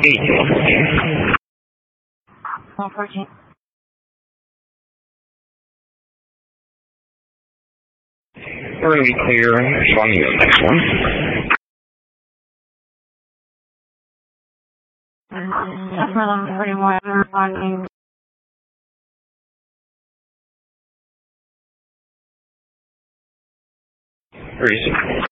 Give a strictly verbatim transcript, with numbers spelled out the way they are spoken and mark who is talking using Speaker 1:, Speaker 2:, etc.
Speaker 1: fourteen.
Speaker 2: We're going to be clear. Responding to the next one.
Speaker 1: That's for eleven thirty-one. Responding.
Speaker 2: thirty-six.